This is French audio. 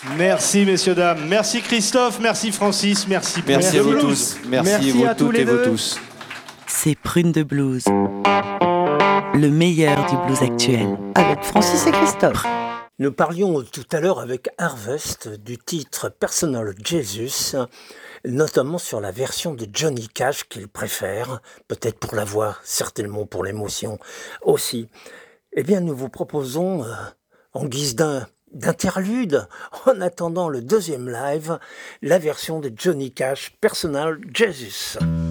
Merci messieurs, dames. Merci Christophe, merci Francis, merci Prune Merci de à vous Blues. tous. Merci vous à tous toutes les et vous deux. tous. C'est Prune de Blues. Le meilleur du blues actuel. Avec Francis et Christophe. Nous parlions tout à l'heure avec Harvest du titre Personal Jesus, notamment sur la version de Johnny Cash qu'il préfère, peut-être pour la voix, certainement pour l'émotion aussi. Eh bien, nous vous proposons, en guise d'interlude, en attendant le deuxième live, la version de Johnny Cash Personal Jesus.